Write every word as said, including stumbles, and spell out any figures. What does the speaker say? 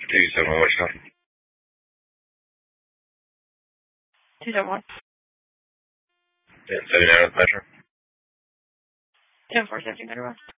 two seven one, what's up? two seven one. Yeah, seventy-nine with Metro. ten four seventeen, Metro.